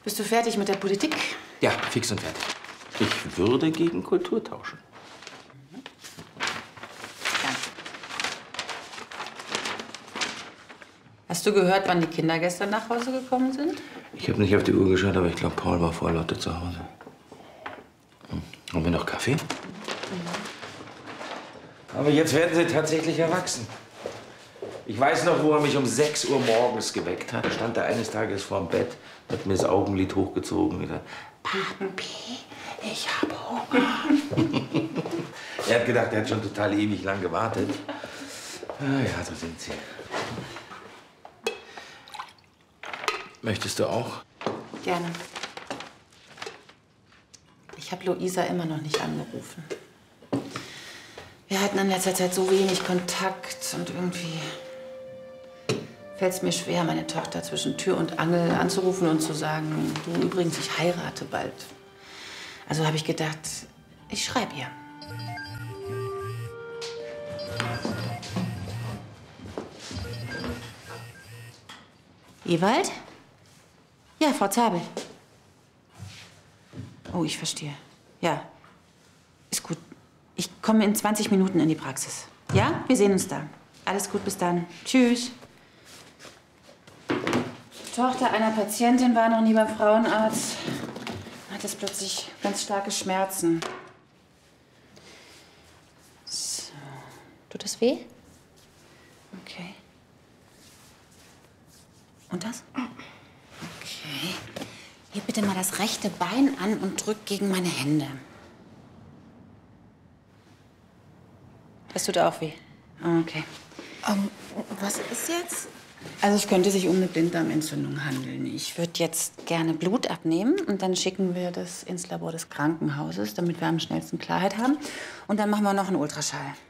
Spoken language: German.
Bist du fertig mit der Politik? Ja, fix und fertig. Ich würde gegen Kultur tauschen. Danke. Hast du gehört, wann die Kinder gestern nach Hause gekommen sind? Ich habe nicht auf die Uhr geschaut, aber ich glaube, Paul war vor Lotte zu Hause. Haben wir noch Kaffee? Aber jetzt werden sie tatsächlich erwachsen. Ich weiß noch, wo er mich um 6 Uhr morgens geweckt hat. Da stand er eines Tages vorm Bett, hat mir das Augenlid hochgezogen und gesagt, Papi, ich habe Hunger. Er hat gedacht, er hat schon total ewig lang gewartet. Ah ja, da sind sie. Möchtest du auch? Gerne. Ich habe Luisa immer noch nicht angerufen. Wir hatten in letzter Zeit so wenig Kontakt und irgendwie fällt es mir schwer, meine Tochter zwischen Tür und Angel anzurufen und zu sagen, du übrigens, ich heirate bald. Also habe ich gedacht, ich schreibe ihr. Ewald? Ja, Frau Zabel. Oh, ich verstehe. Ja, ist gut. Ich komme in 20 Minuten in die Praxis. Ja, wir sehen uns da. Alles gut, bis dann. Tschüss. Die Tochter einer Patientin war noch nie beim Frauenarzt. Hat jetzt plötzlich ganz starke Schmerzen. So. Tut das weh? Okay. Und das? Okay. Heb bitte mal das rechte Bein an und drück gegen meine Hände. Das tut auch weh. Okay. Was ist jetzt? Also es könnte sich um eine Blinddarmentzündung handeln. Ich würde jetzt gerne Blut abnehmen und dann schicken wir das ins Labor des Krankenhauses, damit wir am schnellsten Klarheit haben. Und dann machen wir noch einen Ultraschall.